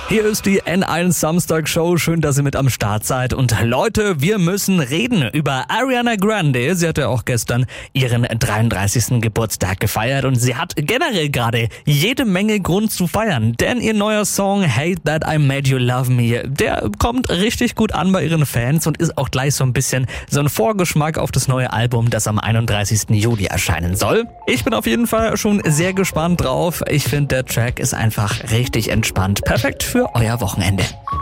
Hier ist die N1 Samstag Show. Schön, dass ihr mit am Start seid. Und Leute, wir müssen reden über Ariana Grande. Sie hatte auch gestern ihren 33. Geburtstag gefeiert und sie hat generell gerade jede Menge Grund zu feiern. Denn ihr neuer Song Hate That I Made You Love Me, der kommt richtig gut an bei ihren Fans und ist auch gleich so ein bisschen so ein Vorgeschmack auf das neue Album, das am 31. Juli erscheinen soll. Ich bin auf jeden Fall schon sehr gespannt drauf. Ich finde, der Track ist einfach richtig entspannt. Perfekt für euer Wochenende.